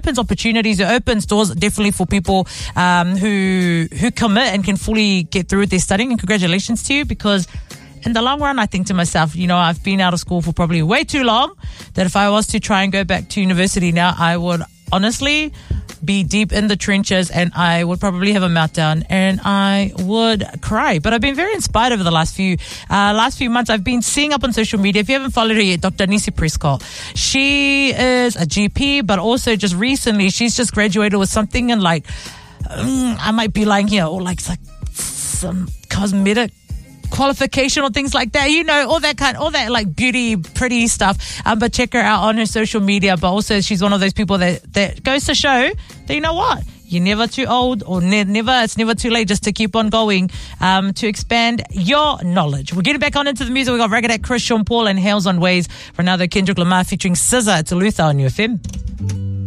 opens opportunities. It opens doors definitely for people who commit and can fully get through with their studying. And congratulations to you, because in the long run, I think to myself, I've been out of school for probably way too long, that if I was to try and go back to university now, I would honestly be deep in the trenches and I would probably have a meltdown and I would cry. But I've been very inspired over the last few months. I've been seeing up on social media, if you haven't followed her yet, Dr. Nisi Prescott. She is a GP, but also just recently, she's just graduated with something in I might be lying here, or like some cosmetic qualification or things like that, all that like beauty, pretty stuff. But check her out on her social media. But also, she's one of those people that goes to show that, you know what, you're never too old, or it's never too late just to keep on going to expand your knowledge. We're getting back on into the music. We got Ragadak, Chris, Sean Paul, and Hales on Ways for another Kendrick Lamar featuring SZA. It's Luther on UFM.